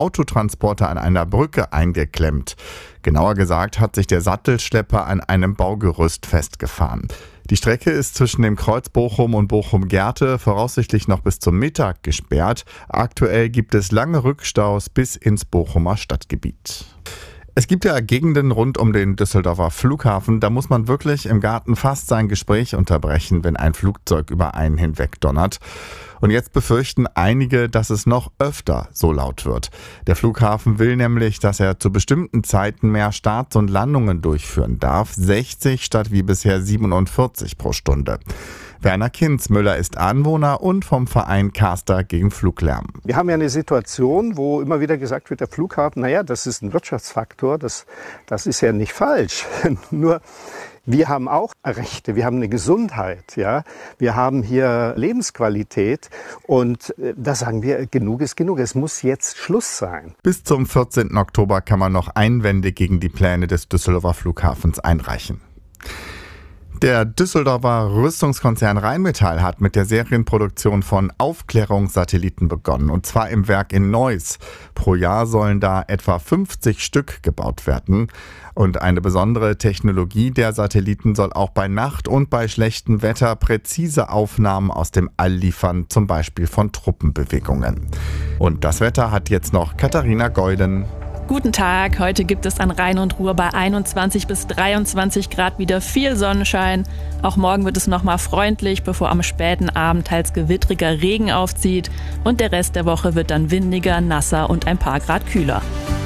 Autotransporter an einer Brücke eingeklemmt. Genauer gesagt hat sich der Sattelschlepper an einem Baugerüst festgefahren. Die Strecke ist zwischen dem Kreuz Bochum und Bochum-Gerte voraussichtlich noch bis zum Mittag gesperrt. Aktuell gibt es lange Rückstaus bis ins Bochumer Stadtgebiet. Es gibt ja Gegenden rund um den Düsseldorfer Flughafen, da muss man wirklich im Garten fast sein Gespräch unterbrechen, wenn ein Flugzeug über einen hinweg donnert. Und jetzt befürchten einige, dass es noch öfter so laut wird. Der Flughafen will nämlich, dass er zu bestimmten Zeiten mehr Starts und Landungen durchführen darf, 60 statt wie bisher 47 pro Stunde. Werner Kinzmüller ist Anwohner und vom Verein Caster gegen Fluglärm. Wir haben ja eine Situation, wo immer wieder gesagt wird, der Flughafen, das ist ein Wirtschaftsfaktor, das ist ja nicht falsch. Nur wir haben auch Rechte, wir haben eine Gesundheit, ja, wir haben hier Lebensqualität und da sagen wir, genug ist genug, es muss jetzt Schluss sein. Bis zum 14. Oktober kann man noch Einwände gegen die Pläne des Düsseldorfer Flughafens einreichen. Der Düsseldorfer Rüstungskonzern Rheinmetall hat mit der Serienproduktion von Aufklärungssatelliten begonnen, und zwar im Werk in Neuss. Pro Jahr sollen da etwa 50 Stück gebaut werden. Und eine besondere Technologie der Satelliten soll auch bei Nacht und bei schlechtem Wetter präzise Aufnahmen aus dem All liefern, zum Beispiel von Truppenbewegungen. Und das Wetter hat jetzt noch Katharina Geuden. Guten Tag, heute gibt es an Rhein und Ruhr bei 21 bis 23 Grad wieder viel Sonnenschein. Auch morgen wird es nochmal freundlich, bevor am späten Abend teils gewittriger Regen aufzieht. Und der Rest der Woche wird dann windiger, nasser und ein paar Grad kühler.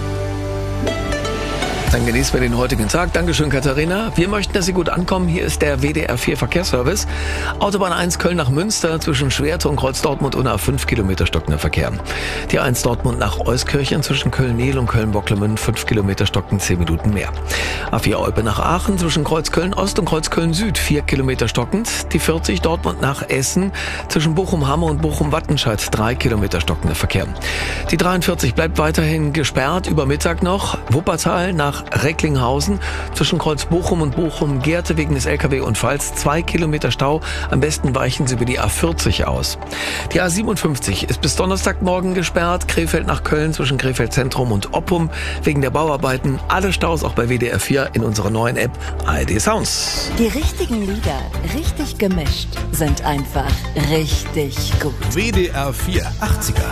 Dann genießen wir den heutigen Tag. Dankeschön, Katharina. Wir möchten, dass Sie gut ankommen. Hier ist der WDR 4 Verkehrsservice. Autobahn 1 Köln nach Münster zwischen Schwerte und Kreuz Dortmund und 5 Kilometer stockender Verkehr. Die 1 Dortmund nach Euskirchen zwischen Köln-Nehl und Köln-Bocklemünd 5 Kilometer stocken 10 Minuten mehr. A4 Olpe nach Aachen zwischen Kreuz Köln-Ost und Kreuz Köln-Süd 4 Kilometer stockend. Die 40 Dortmund nach Essen zwischen Bochum-Hamme und Bochum-Wattenscheid 3 Kilometer stockender Verkehr. Die 43 bleibt weiterhin gesperrt über Mittag noch. Wuppertal nach Recklinghausen zwischen Kreuz Bochum und Bochum-Gerte wegen des LKW-Unfalls 2 Kilometer Stau. Am besten weichen Sie über die A40 aus. Die A57 ist bis Donnerstagmorgen gesperrt. Krefeld nach Köln zwischen Krefeld Zentrum und Oppum wegen der Bauarbeiten. Alle Staus auch bei WDR 4 in unserer neuen App ARD Sounds. Die richtigen Lieder, richtig gemischt, sind einfach richtig gut. WDR 4 80er.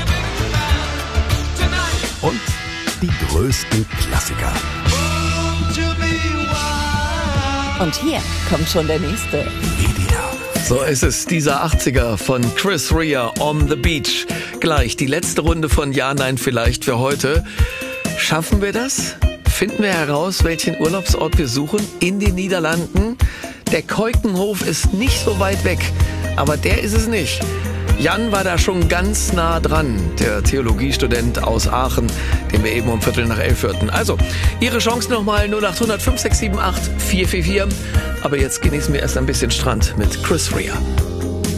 Und die größten Klassiker. Und hier kommt schon der nächste. WDR. So ist es, dieser 80er von Chris Rea, On the Beach. Gleich die letzte Runde von Ja, Nein, Vielleicht für heute. Schaffen wir das? Finden wir heraus, welchen Urlaubsort wir suchen in den Niederlanden? Der Keukenhof ist nicht so weit weg, aber der ist es nicht. Jan war da schon ganz nah dran, der Theologiestudent aus Aachen, den wir eben um 11:15 hörten. Also, Ihre Chance nochmal 0800 5678 444. Aber jetzt genießen wir erst ein bisschen Strand mit Chris Rea.